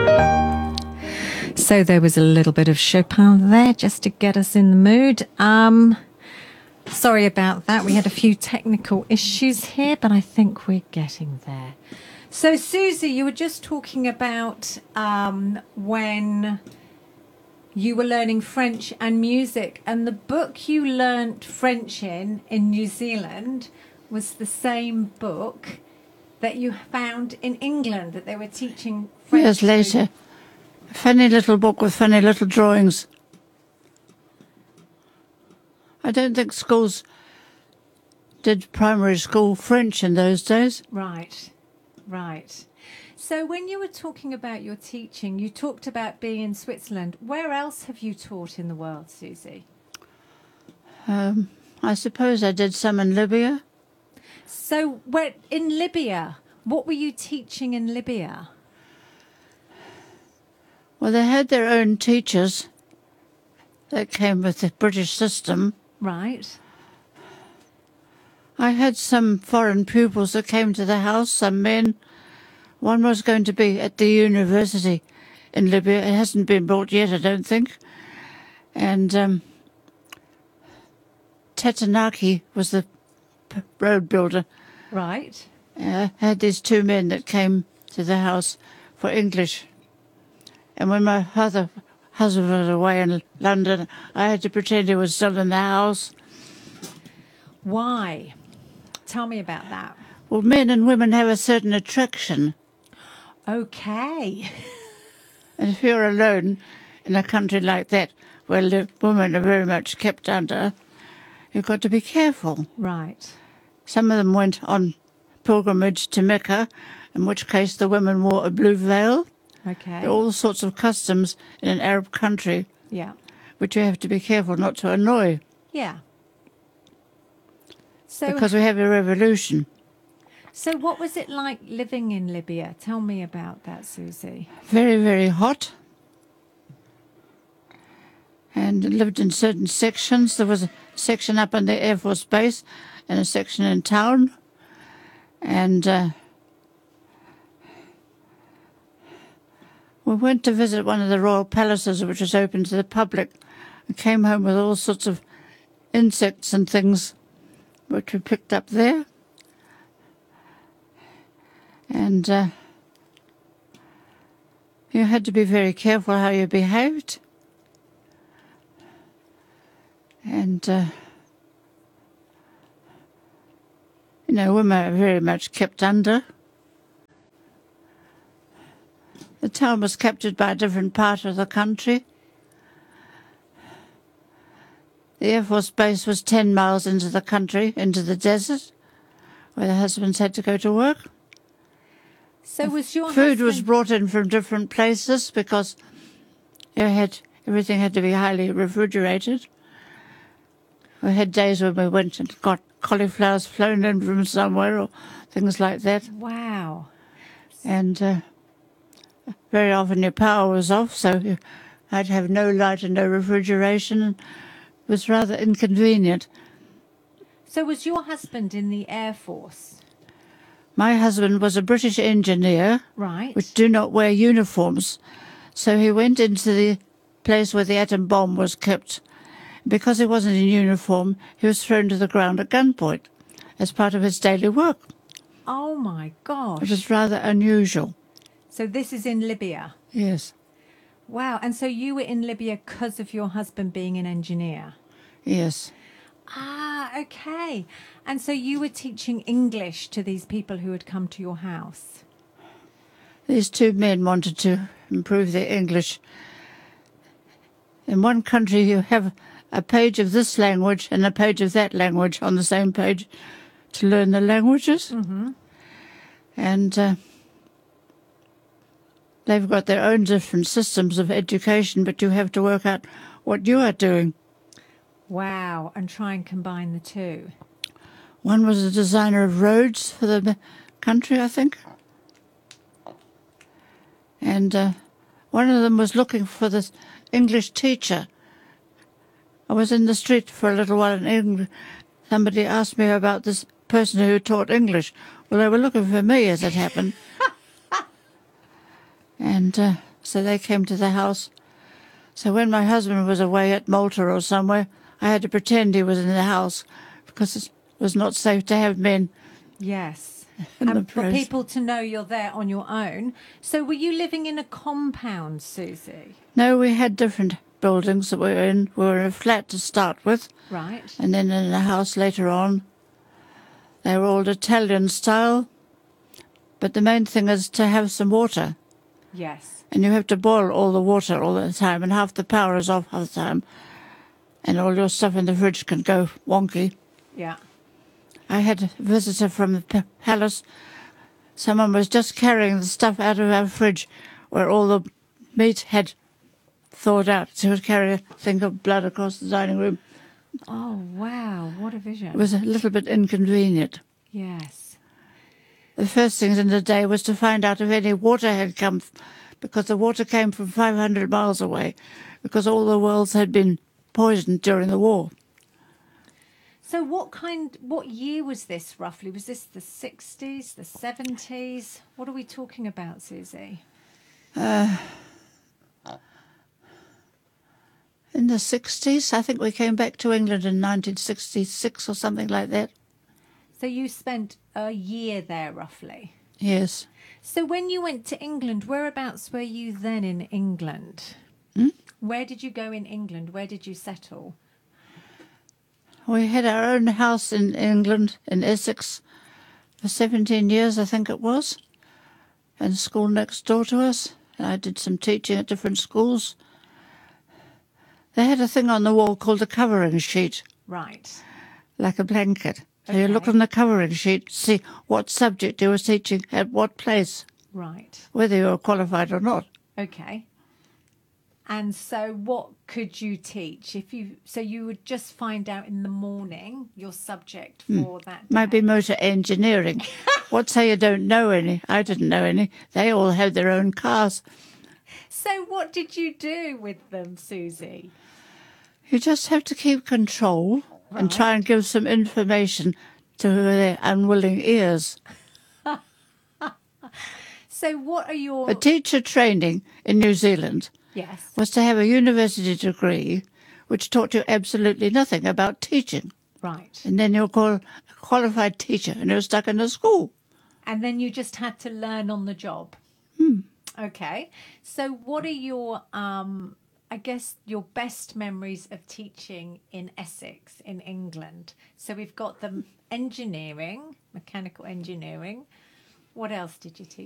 So there was a little bit of Chopin there just to get us in the mood. Sorry about that. We had a few technical issues here, but I think we're getting there. So, Susie, you were just talking about when you were learning French and music, and the book you learnt French in New Zealand was the same book that you found in England, that they were teaching French. Years later. A funny little book with funny little drawings. I don't think schools did primary school French in those days. Right, right. So when you were talking about your teaching, you talked about being in Switzerland. Where else have you taught in the world, Susie? I suppose I did some in Libya. So in Libya, what were you teaching in Libya? Well, they had their own teachers that came with the British system. Right. I had some foreign pupils that came to the house, some men. One was going to be at the university in Libya. It hasn't been brought yet, I don't think. And Tatanaki was the road builder. Right. Had these two men that came to the house for English. And when my husband was away in London, I had to pretend he was still in the house. Why? Tell me about that. Well, men and women have a certain attraction. Okay. And if you're alone in a country like that, where the women are very much kept under, you've got to be careful. Right. Some of them went on pilgrimage to Mecca, in which case the women wore a blue veil. Okay. All sorts of customs in an Arab country, Yeah. which you have to be careful not to annoy. Yeah. So, Because we have a revolution. So what was it like living in Libya? Tell me about that, Susie. Very, very hot. And lived in certain sections. There was a section up on the Air Force Base and a section in town. And we went to visit one of the royal palaces, which was open to the public, and came home with all sorts of insects and things which we picked up there. And you had to be very careful how you behaved. And, women are very much kept under. The town was captured by a different part of the country. The Air Force Base was 10 miles into the country, into the desert, where the husbands had to go to work. So was your Food was husband... brought in from different places because everything had to be highly refrigerated. We had days when we went and got cauliflowers flown in from somewhere or things like that. Wow. And very often your power was off, so you had to have no light and no refrigeration. And it was rather inconvenient. So was your husband in the Air Force? My husband was a British engineer, Right. which do not wear uniforms. So he went into the place where the atom bomb was kept. Because he wasn't in uniform, he was thrown to the ground at gunpoint as part of his daily work. Oh, my gosh. It was rather unusual. So this is in Libya? Yes. Wow. And so you were in Libya because of your husband being an engineer? Yes. Ah, okay. And so you were teaching English to these people who had come to your house? These two men wanted to improve their English. In one country, you have a page of this language and a page of that language on the same page to learn the languages. Mm-hmm. And they've got their own different systems of education, but you have to work out what you are doing. Wow. And try and combine the two. One was a designer of roads for the country, I think. And one of them was looking for this English teacher. I was in the street for a little while in England. Somebody asked me about this person who taught English. Well, they were looking for me, as it happened. And So they came to the house. So when my husband was away at Malta or somewhere, I had to pretend he was in the house because it was not safe to have men Yes. in the And for place. people to know you're there on your own. So were you living in a compound, Susie? No, we had different buildings that we were in. We were in a flat to start with, Right. and then in a house later on. They were all Italian style, but the main thing is to have some water. Yes. And you have to boil all the water all the time, and half the power is off half the time, and all your stuff in the fridge can go wonky. Yeah. I had a visitor from the palace. Someone was just carrying the stuff out of our fridge where all the meat had thawed out. She would carry a thing of blood across the dining room. Oh, wow. What a It vision. was a little bit inconvenient. Yes. The first things in the day was to find out if any water had come, because the water came from 500 miles away, because all the wells had been poisoned during the war. So what year was this roughly? Was this the 60s, the 70s? What are we talking about, Susie? In the 60s, I think we came back to England in 1966 or something like that. So you spent a year there roughly. Yes. So when you went to England, whereabouts were you then in England? Where did you go in England? Where did you settle? We had our own house in England, in Essex, for 17 years, I think it was, and a school next door to us. And I did some teaching at different schools. They had a thing on the wall called a covering sheet, Right. like a blanket. So you look Okay. on the covering sheet, see what subject you were teaching at what place, Right. whether you were qualified or not. Okay. And so what could you teach so you would just find out in the morning your subject for that day? Might be motor engineering. What say you don't know any? I didn't know any. They all had their own cars. So what did you do with them, Susie? You just have to keep control and Right. try and give some information to their unwilling ears. So what are your... A teacher training in New Zealand Yes. was to have a university degree which taught you absolutely nothing about teaching. Right. And then you're called a qualified teacher and you're stuck in a school. And then you just had to learn on the job. Okay. So what are your, I guess, your best memories of teaching in Essex, in England? So we've got the engineering, mechanical engineering. What else did you teach?